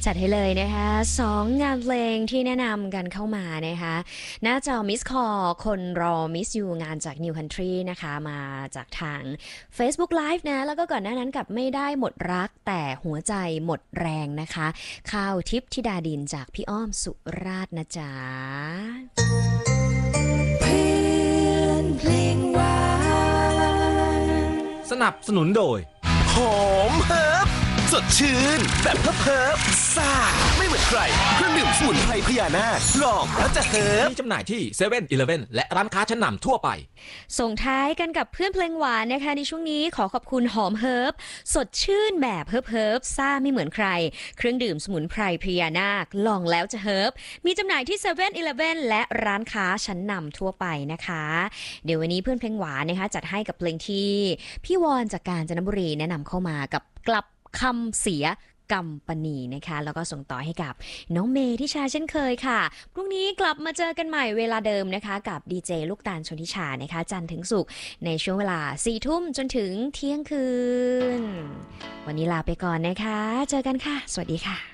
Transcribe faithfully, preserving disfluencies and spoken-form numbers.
จัดให้เลยนะคะสองงานเพลงที่แนะนำกันเข้ามานะคะหน้าจอมิสคอลคนรอมิสยูงานจาก New Country นะคะมาจากทาง Facebook Live นะแล้วก็ก่อนหน้านั้นกับไม่ได้หมดรักแต่หัวใจหมดแรงนะคะข้าวทิพย์ธิดาดินจากพี่อ้อมสุราษฎร์นะจ๊ะเพื่อนเพลงหวานสนับสนุนโดยหอมเฮิร์บสดชื่นแบบเพิบๆซ่าไม่เหมือนใครเครื่องดื่มสมุนไพรพญานาคลองแล้วจะเฮิร์บมีจำหน่ายที่เซเว่นอีเลฟเว่นและร้านค้าชั้นนำทั่วไปส่งท้ายกันกับเพื่อนเพลงหวานนะคะในช่วงนี้ขอขอบคุณหอมเฮิร์บสดชื่นแบบเฮิร์บเฮิร์บซ่าไม่เหมือนใครเครื่องดื่มสมุนไพรพญานาคลองแล้วจะเฮิร์บมีจำหน่ายที่เซเว่นอีเลฟเว่นและร้านค้าชั้นนำทั่วไปนะคะเดี๋ยววันนี้เพื่อนเพลงหวานนะคะจัดให้กับเพลงที่พี่วอนจากกาญจนบุรีแนะนำเข้ามากับกลับคำเสียกัมปนีนะคะแล้วก็ส่งต่อให้กับน้องเมย์ทิชาเช่นเคยค่ะพรุ่งนี้กลับมาเจอกันใหม่เวลาเดิมนะคะกับดีเจลูกตาลชนทิชานะคะจันทร์ถึงศุกร์ในช่วงเวลาสี่ทุ่มจนถึงเที่ยงคืนวันนี้ลาไปก่อนนะคะเจอกันค่ะสวัสดีค่ะ